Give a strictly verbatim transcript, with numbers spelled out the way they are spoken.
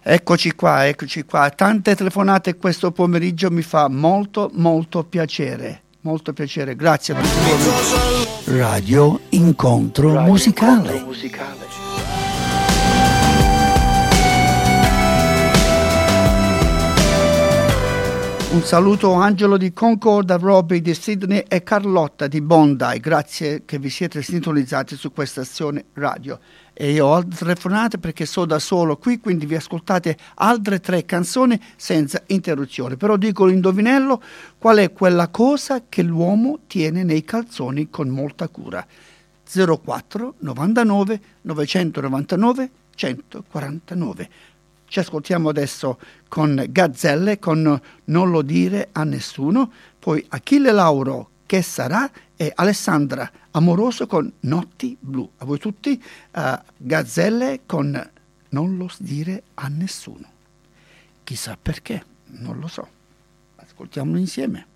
Eccoci qua, eccoci qua. Tante telefonate questo pomeriggio, mi fa molto, molto piacere. Molto piacere, grazie a tutti. Radio Incontro Radio Musicale. Incontro musicale. Un saluto a Angelo di Concord, a Robbie di Sydney e Carlotta di Bondi. Grazie che vi siete sintonizzati su questa stazione radio. E io ho altre telefonate perché sono da solo qui, quindi vi ascoltate altre tre canzoni senza interruzione. Però dico l'indovinello, qual è quella cosa che l'uomo tiene nei calzoni con molta cura? zero quattro novantanove novecentonovantanove centoquarantanove. Ci ascoltiamo adesso con Gazzelle, con Non lo dire a nessuno, poi Achille Lauro, Che sarà, e Alessandra Amoroso con Notti blu. A voi tutti, uh, Gazzelle con Non lo dire a nessuno. Chissà perché, non lo so. Ascoltiamolo insieme.